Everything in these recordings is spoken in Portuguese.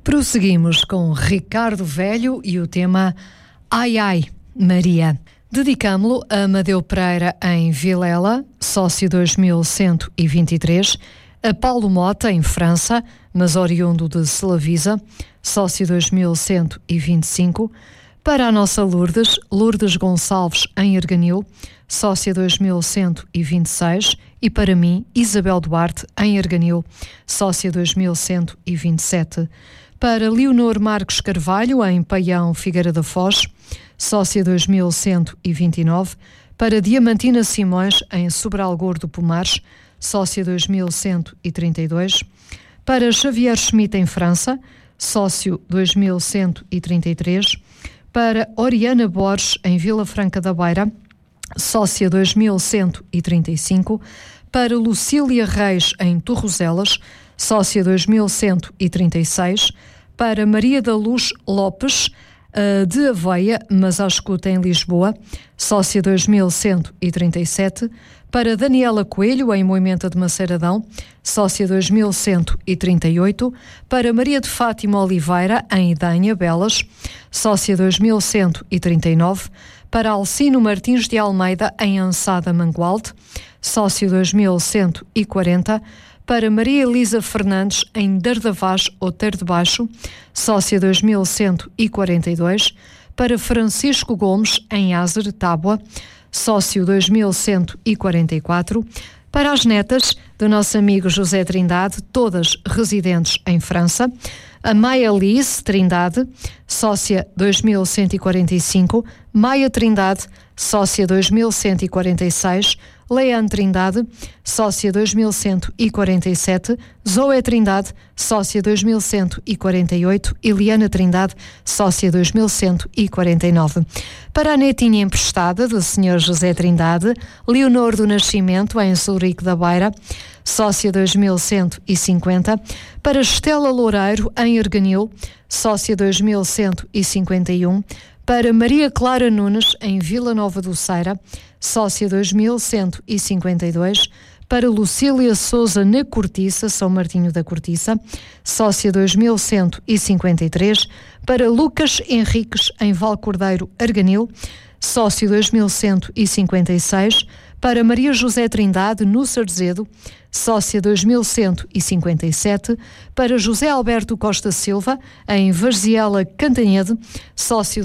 Prosseguimos com Ricardo Velho e o tema Ai Ai Maria. Dedicámo-lo a Amadeu Pereira em Vilela, sócio 2123, a Paulo Mota em França, mas oriundo de Selavisa, sócio 2125, para a nossa Lourdes Gonçalves em Erganil, sócia 2126, e para mim, Isabel Duarte em Erganil, sócia 2127. Para Leonor Marques Carvalho em Paião Figueira da Foz, sócia 2129. Para Diamantina Simões em Sobral Gordo Pomares, sócia 2132. Para Xavier Schmidt em França, sócio 2133. Para Oriana Borges em Vila Franca da Beira, sócia 2135. Para Lucília Reis em Torrozelas, sócia 2136. Para Maria da Luz Lopes, de Aveia, mas à escuta em Lisboa, sócia 2137. Para Daniela Coelho, em Moimenta de Maceiradão, sócia 2138. Para Maria de Fátima Oliveira, em Idanha, Belas, sócia 2139. Para Alcino Martins de Almeida, em Ansada, Mangualde, sócio 2140. Para Maria Elisa Fernandes, em Dardavaz ou Ter de Baixo, sócia 2142. Para Francisco Gomes, em Azer, Tábua, sócio 2144. Para as netas do nosso amigo José Trindade, todas residentes em França, a Maia Lice Trindade, sócia 2145, Maia Trindade, sócia 2146, Leandro Trindade, sócia 2147, Zoé Trindade, sócia 2148, Eliana Trindade, sócia 2149. Para a netinha emprestada do Sr. José Trindade, Leonor do Nascimento, em Sourico da Beira, sócia 2150. Para Estela Loureiro, em Erganil, sócia 2151. Para Maria Clara Nunes, em Vila Nova do Ceira, sócia 2152. Para Lucília Souza, na Cortiça, São Martinho da Cortiça, sócia 2153. Para Lucas Henriques, em Valcordeiro, Arganil, sócio 2156. Para Maria José Trindade, no Sarzedo, sócia 2157. Para José Alberto Costa Silva, em Varziela, Cantanhede, sócio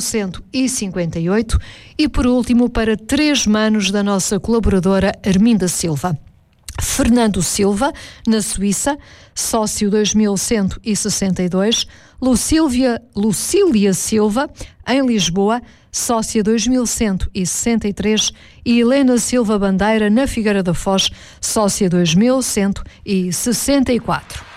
2158. E por último, para 3 manos da nossa colaboradora Arminda Silva. Fernando Silva, na Suíça, sócio 2162. Lucília Silva, em Lisboa, sócia 2163. E Helena Silva Bandeira, na Figueira da Foz, sócia 2164.